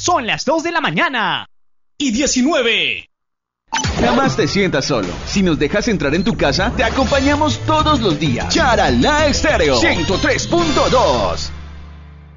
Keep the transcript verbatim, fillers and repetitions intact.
Son las dos de la mañana y diecinueve. Jamás te sientas solo. Si nos dejas entrar en tu casa, te acompañamos todos los días. Charalá Estéreo ciento tres punto dos.